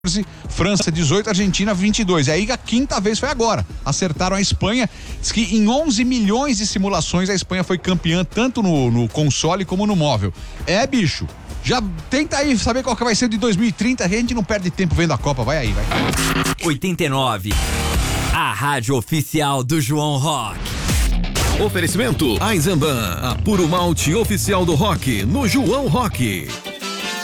França 18, Argentina 22. E aí a quinta vez foi agora. Acertaram a Espanha. Diz que em 11 milhões de simulações a Espanha foi campeã tanto no console como no móvel. É, bicho. Já tenta aí saber qual que vai ser de 2030. A gente não perde tempo vendo a Copa. Vai aí, vai. 89. A rádio oficial do João Rock. Oferecimento Eisenbahn, a puro malte oficial do rock no João Rock.